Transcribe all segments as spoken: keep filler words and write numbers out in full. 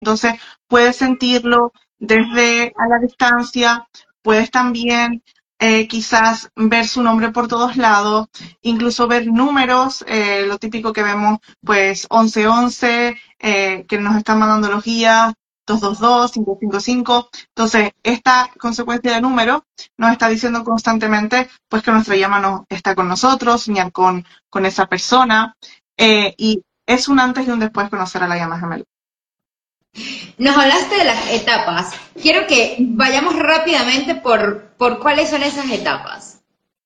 Entonces, puedes sentirlo desde a la distancia, puedes también eh, quizás ver su nombre por todos lados, incluso ver números, eh, lo típico que vemos, pues once once, eh, que nos están mandando los guías, dos dos dos, cinco cinco cinco. Entonces, esta consecuencia de números nos está diciendo constantemente pues que nuestra llama no está con nosotros, soñar con, con esa persona, eh, y es un antes y un después conocer a la llama gemela. Nos hablaste de las etapas. Quiero que vayamos rápidamente por, por cuáles son esas etapas.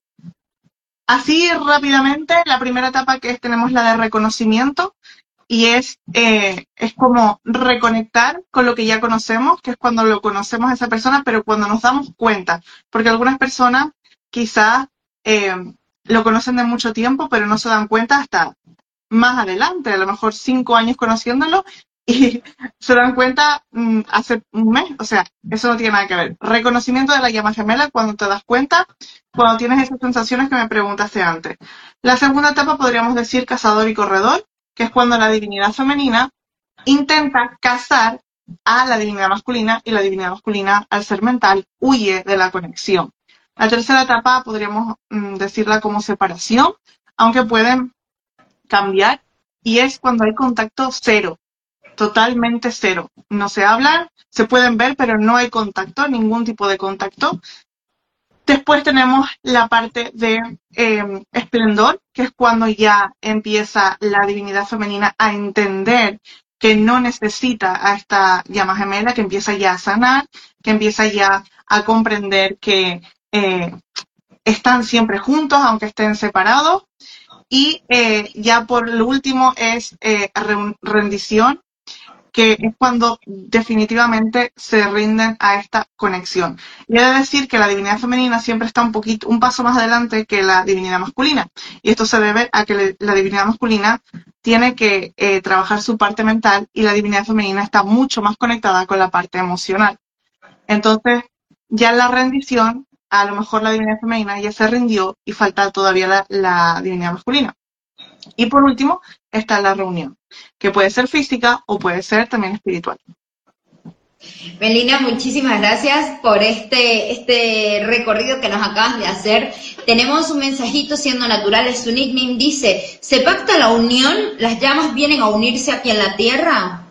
Así rápidamente, la primera etapa que es, tenemos la de reconocimiento, y es, eh, es como reconectar con lo que ya conocemos, que es cuando lo conocemos a esa persona, pero cuando nos damos cuenta, porque algunas personas quizás eh, lo conocen de mucho tiempo, pero no se dan cuenta hasta más adelante, a lo mejor cinco años conociéndolo, y se dan cuenta mmm, hace un mes. O sea, eso no tiene nada que ver. Reconocimiento de la llama gemela cuando te das cuenta, cuando tienes esas sensaciones que me preguntaste antes. La segunda etapa podríamos decir cazador y corredor, que es cuando la divinidad femenina intenta cazar a la divinidad masculina y la divinidad masculina, al ser mental, huye de la conexión. La tercera etapa podríamos mmm, decirla como separación, aunque pueden cambiar, y es cuando hay contacto cero, totalmente cero. No se hablan, se pueden ver, pero no hay contacto, ningún tipo de contacto. Después tenemos la parte de eh, esplendor, que es cuando ya empieza la divinidad femenina a entender que no necesita a esta llama gemela, que empieza ya a sanar, que empieza ya a comprender que eh, están siempre juntos, aunque estén separados. Y eh, ya por lo último es eh, rendición, que es cuando definitivamente se rinden a esta conexión. Y he de decir que la divinidad femenina siempre está un poquito, un paso más adelante que la divinidad masculina. Y esto se debe a que la divinidad masculina tiene que eh, trabajar su parte mental, y la divinidad femenina está mucho más conectada con la parte emocional. Entonces, ya en la rendición, a lo mejor la divinidad femenina ya se rindió y falta todavía la, la divinidad masculina. Y por último está la reunión, que puede ser física o puede ser también espiritual. Melina, muchísimas gracias por este, este recorrido que nos acabas de hacer. Tenemos un mensajito, Siendo Naturales, su nickname dice: ¿se pacta la unión? ¿Las llamas vienen a unirse aquí en la Tierra?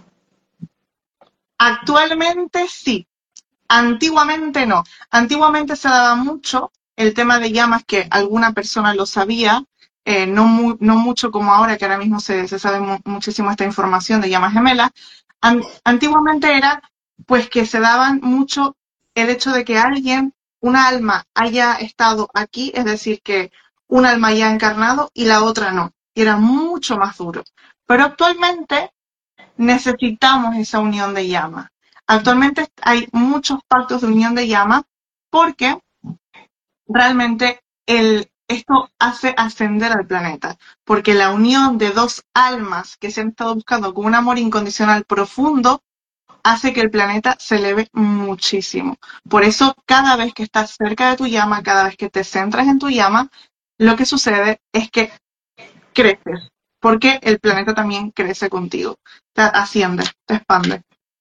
Actualmente sí, antiguamente no. Antiguamente se daba mucho el tema de llamas, que alguna persona lo sabía, eh, no, mu no mucho como ahora, que ahora mismo se, se sabe mu muchísimo esta información de llamas gemelas. An antiguamente era pues que se daban mucho el hecho de que alguien, una alma, haya estado aquí, es decir, que un alma haya encarnado y la otra no, y era mucho más duro. Pero actualmente necesitamos esa unión de llama. Actualmente hay muchos pactos de unión de llama, porque realmente el, esto hace ascender al planeta, porque la unión de dos almas que se han estado buscando con un amor incondicional profundo hace que el planeta se eleve muchísimo. Por eso, cada vez que estás cerca de tu llama, cada vez que te centras en tu llama, lo que sucede es que creces, porque el planeta también crece contigo, te asciende, te expande.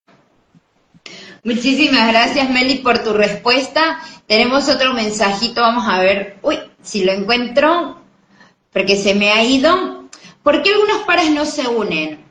Muchísimas gracias, Meli, por tu respuesta. Tenemos otro mensajito, vamos a ver, uy, si lo encuentro, porque se me ha ido. ¿Por qué algunos pares no se unen?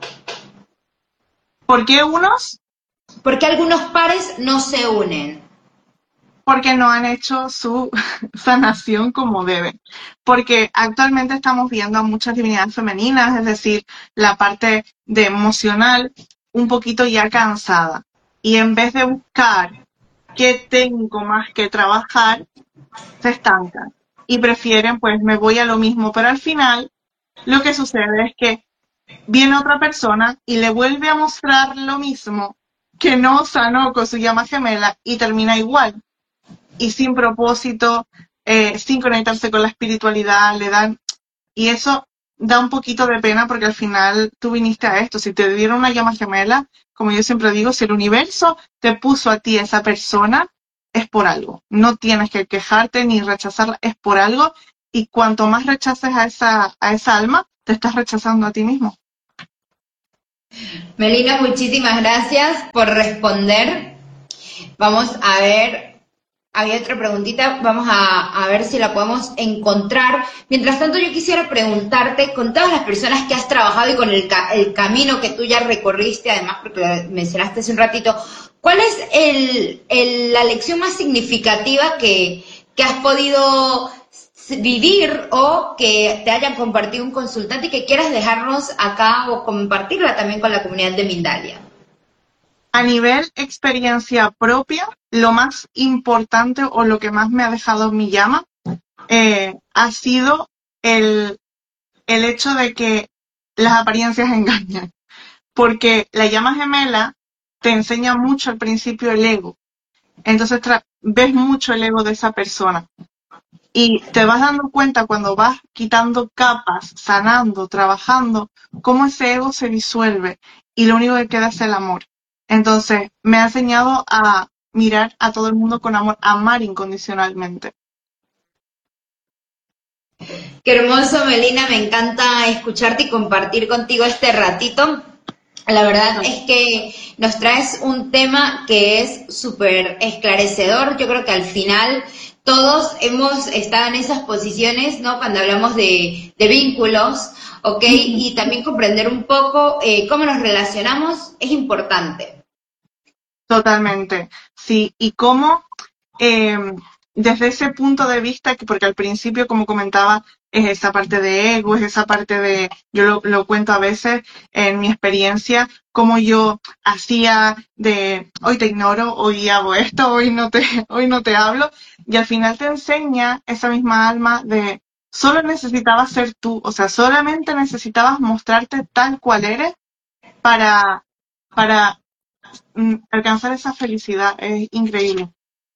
¿Por qué unos? ¿Por qué algunos pares no se unen? Porque no han hecho su sanación como deben. Porque actualmente estamos viendo a muchas divinidades femeninas, es decir, la parte de emocional, un poquito ya cansada. Y en vez de buscar qué tengo más que trabajar, se estancan. Y prefieren, pues me voy a lo mismo. Pero al final, lo que sucede es que viene otra persona y le vuelve a mostrar lo mismo que no sanó con su llama gemela, y termina igual. Y sin propósito, eh, sin conectarse con la espiritualidad, le dan, y eso da un poquito de pena, porque al final tú viniste a esto. Si te dieron una llama gemela, como yo siempre digo, si el universo te puso a ti esa persona, es por algo. No tienes que quejarte ni rechazarla, es por algo, y cuanto más rechaces a esa, a esa alma, te estás rechazando a ti mismo. Melina, muchísimas gracias por responder. Vamos a ver, había otra preguntita, vamos a, a ver si la podemos encontrar. Mientras tanto, yo quisiera preguntarte, con todas las personas que has trabajado y con el, ca el camino que tú ya recorriste, además porque lo mencionaste hace un ratito, ¿cuál es el, el, la lección más significativa que, que has podido vivir o que te hayan compartido un consultante y que quieras dejarnos acá o compartirla también con la comunidad de Mindalia? A nivel experiencia propia, lo más importante o lo que más me ha dejado mi llama eh, ha sido el, el hecho de que las apariencias engañan. Porque la llama gemela te enseña mucho al principio el ego. Entonces ves mucho el ego de esa persona. Y te vas dando cuenta cuando vas quitando capas, sanando, trabajando, cómo ese ego se disuelve y lo único que queda es el amor. Entonces, me ha enseñado a mirar a todo el mundo con amor, a amar incondicionalmente. Qué hermoso, Melina, me encanta escucharte y compartir contigo este ratito. La verdad es que nos traes un tema que es súper esclarecedor. Yo creo que al final todos hemos estado en esas posiciones, ¿no? Cuando hablamos de, de vínculos, ¿ok? Y también comprender un poco eh, cómo nos relacionamos es importante. Totalmente, sí. Y cómo, eh, desde ese punto de vista, que porque al principio, como comentaba, es esa parte de ego, es esa parte de, yo lo, lo cuento a veces en mi experiencia, como yo hacía de, hoy te ignoro, hoy hago esto, hoy no te, hoy no te hablo, y al final te enseña esa misma alma de, solo necesitabas ser tú, o sea, solamente necesitabas mostrarte tal cual eres para, para mm, alcanzar esa felicidad, es increíble.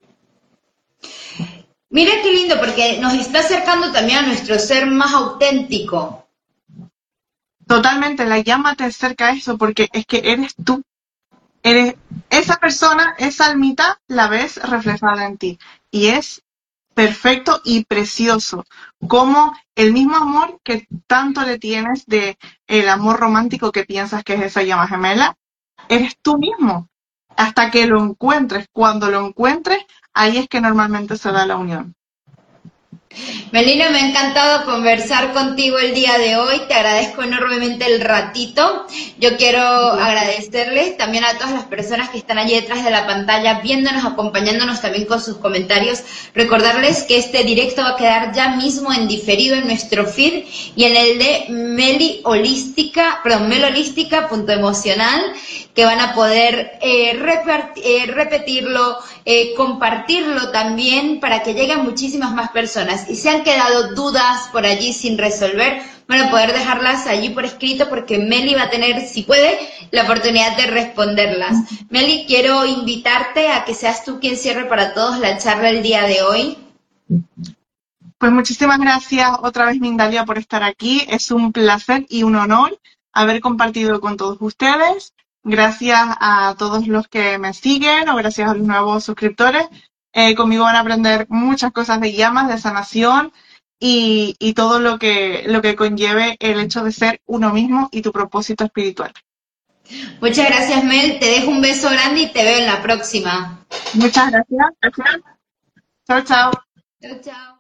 Mira qué lindo, porque nos está acercando también a nuestro ser más auténtico. Totalmente, la llama te acerca a eso, porque es que eres tú. Eres esa persona, esa almita, la ves reflejada en ti. Y es perfecto y precioso. Como el mismo amor que tanto le tienes de el amor romántico que piensas que es esa llama gemela, eres tú mismo. Hasta que lo encuentres. Cuando lo encuentres, ahí es que normalmente se da la unión. Melina, me ha encantado conversar contigo el día de hoy. Te agradezco enormemente el ratito. Yo quiero agradecerles también a todas las personas que están allí detrás de la pantalla, viéndonos, acompañándonos también con sus comentarios. Recordarles que este directo va a quedar ya mismo en diferido en nuestro feed y en el de Meli Holística, perdón, melholística punto emocional, que van a poder eh, repartir, eh, repetirlo, eh, compartirlo también para que lleguen muchísimas más personas. Y si han quedado dudas por allí sin resolver, van a poder dejarlas allí por escrito porque Meli va a tener, si puede, la oportunidad de responderlas. Meli, quiero invitarte a que seas tú quien cierre para todos la charla el día de hoy. Pues muchísimas gracias otra vez, Mindalia, por estar aquí. Es un placer y un honor haber compartido con todos ustedes. Gracias a todos los que me siguen o gracias a los nuevos suscriptores. Eh, conmigo van a aprender muchas cosas de llamas, de sanación y, y todo lo que, lo que conlleve el hecho de ser uno mismo y tu propósito espiritual. Muchas gracias, Mel. Te dejo un beso grande y te veo en la próxima. Muchas gracias. Gracias. Chao, chao. Chao, chao.